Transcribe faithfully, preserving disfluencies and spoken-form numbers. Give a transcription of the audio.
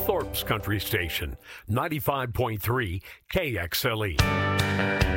Thorpe's Country Station, ninety-five point three K X L E.